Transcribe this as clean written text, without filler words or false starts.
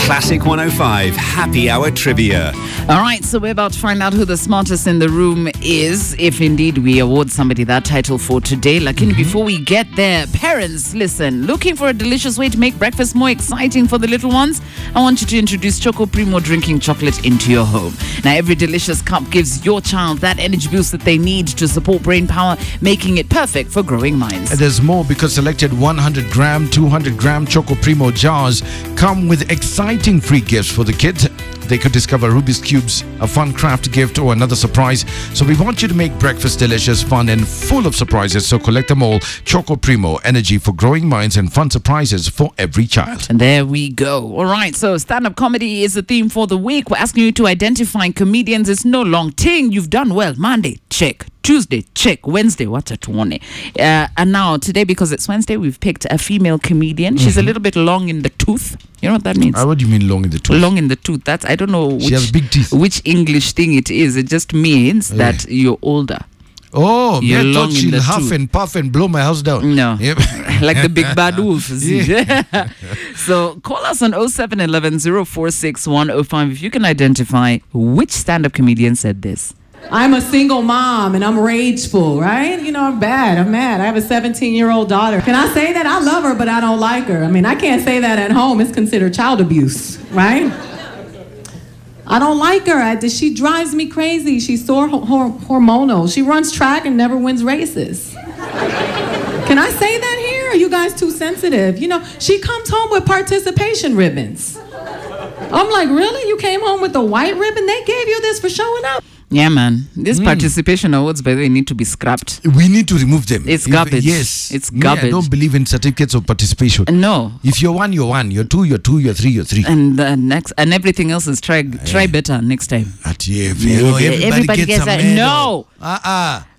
Classic 105 Happy Hour Trivia. All right, so we're about to find out who the smartest in the room is, if indeed we award somebody that title for today. Lakini, before we get there, parents, listen, looking for a delicious way to make breakfast more exciting for the little ones? I want you to introduce Choco Primo drinking chocolate into your home. Now, every delicious cup gives your child that energy boost that they need to support brain power, making it perfect for growing minds. There's more because selected 100 gram, 200 gram Choco Primo jars come with exciting free gifts for the kids. They could discover Rubik's Cubes, a fun craft gift, or another surprise. So we want you to make breakfast delicious, fun, and full of surprises. So collect them all. Choco Primo, energy for growing minds and fun surprises for every child. And there we go. All right, so stand-up comedy is the theme for the week. We're asking you to identify comedians. It's no long thing. You've done well. Monday, check. Tuesday, check. Wednesday, what's it? And now today, because it's Wednesday, we've picked a female comedian. She's a little bit long in the tooth. You know what that means? What do you mean long in the tooth? Long in the tooth. That's, I don't know She has big teeth. which English thing it is. It just means that you're older. Oh, You're I long thought in she'll the huff tooth. and puff and blow my house down. No. Yep. Like the big bad wolf. So call us on 0711 046 105 if you can identify which stand-up comedian said this. I'm a single mom and I'm rageful, right? You know, I'm bad. I'm mad. I have a 17-year-old daughter. Can I say that? I love her, but I don't like her. I mean, I can't say that at home. It's considered child abuse, right? I don't like her. She drives me crazy. She's so hormonal. She runs track and never wins races. Can I say that here? Are you guys too sensitive? You know, she comes home with participation ribbons. I'm like, really? You came home with the white ribbon? They gave you this for showing up? Yeah, man. These participation awards, by the way, need to be scrapped. We need to remove them. It's garbage. Yes. It's Me, garbage. I don't believe in certificates of participation. No. If you're one, you're one. You're two, you're two. You're three, you're three. And next, and everything else is try better next time. Everybody Everybody gets a gets a medal. no.